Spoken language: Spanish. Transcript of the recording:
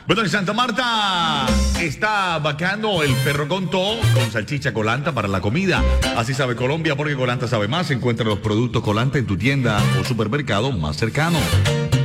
Bueno, en Santa Marta está vacando el perro con todo con salchicha Colanta para la comida. Así sabe Colombia, porque Colanta sabe más. Encuentra los productos Colanta en tu tienda o supermercado más cercano.